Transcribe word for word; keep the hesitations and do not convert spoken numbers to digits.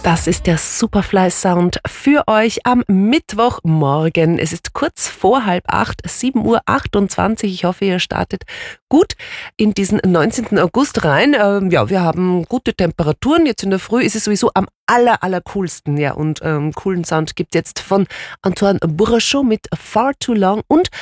Das ist der Superfly-Sound für euch am Mittwochmorgen. Es ist kurz vor halb acht, sieben Uhr achtundzwanzig. Ich hoffe, ihr startet gut in diesen neunzehnten August rein. Ähm, ja, wir haben gute Temperaturen. Jetzt in der Früh ist es sowieso am aller, aller coolsten. Ja, und ähm, coolen Sound gibt es jetzt von Antoine Bourachot mit Far Too Long und